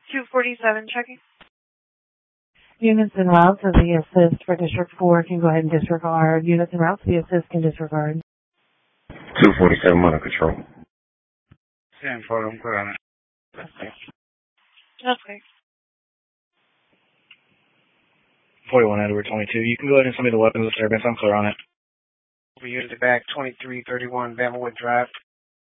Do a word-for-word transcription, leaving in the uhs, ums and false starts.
two forty-seven checking. Units and routes of the assist for District four can go ahead and disregard. Units and routes of the assist can disregard. two forty-seven under control. ten four, I'm clear on it. Okay. forty-one Edward twenty-two. You can go ahead and send me the weapons disturbance. I'm clear on it. We unit back twenty-three thirty-one Bamawood Drive.